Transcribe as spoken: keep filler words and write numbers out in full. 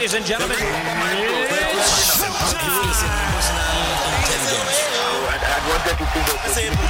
ladies and gentlemen. I wanted to think of